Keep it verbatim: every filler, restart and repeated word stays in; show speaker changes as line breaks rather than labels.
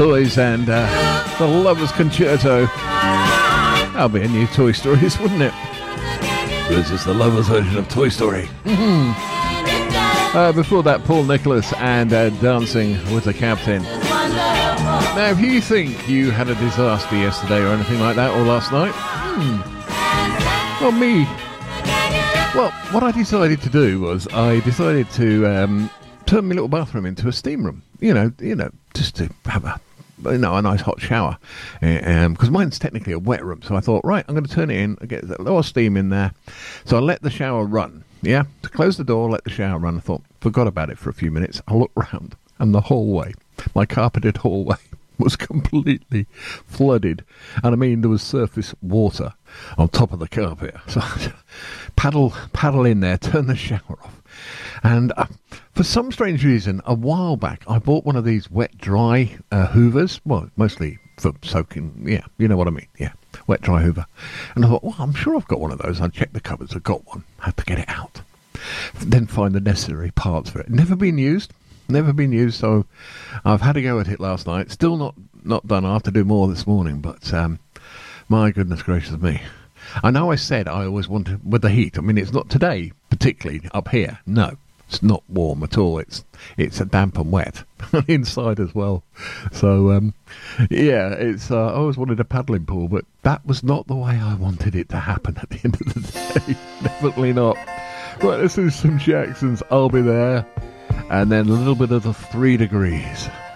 Toys and uh, the Lover's Concerto. That'll be a new Toy Stories, wouldn't it? This is the Lover's version of Toy Story. uh, before that, Paul Nicholas and uh, Dancing with the Captain. Now, if you think you had a disaster yesterday or anything like that, or last night, hmm, well, me. Well, what I decided to do was I decided to um, turn my little bathroom into a steam room. You know, you know, just to have a, you know, a nice hot shower. Because um, mine's technically a wet room, so I thought, right, I'm going to turn it in, get a little steam in there. So I let the shower run. Yeah, to close the door, let the shower run. I thought, forgot about it for a few minutes. I looked round, and the hallway, my carpeted hallway, was completely flooded. And I mean, there was surface water on top of the carpet. So I paddle, paddle in there, turn the shower off. And uh, for some strange reason, a while back, I bought one of these wet dry uh, hoovers. Well, mostly for soaking. Yeah, you know what I mean. Yeah, wet dry hoover. And I thought, well, I'm sure I've got one of those. I checked the cupboards. I got one. I had to get it out. Then find the necessary parts for it. Never been used. Never been used. So I've had a go at it last night. Still not, not done. I have to do more this morning. But um, my goodness gracious me. I know I said I always wanted with the heat. I mean, it's not today, particularly up here. No. It's not warm at all. It's it's a damp and wet inside as well. So um, yeah, it's. Uh, I always wanted a paddling pool, but that was not the way I wanted it to happen at the end of the day. Definitely not. Right, let's do some Jacksons. I'll Be There, and then a little bit of the Three Degrees.